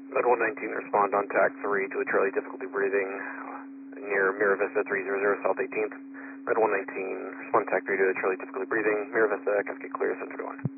Red 119, respond on TAC 3 to a Charlie difficulty breathing near Mira Vista 300 South 18th. Red 119, respond TAC 3 to a Charlie difficulty breathing, Mira Vista, Cascade clear, Center to 1.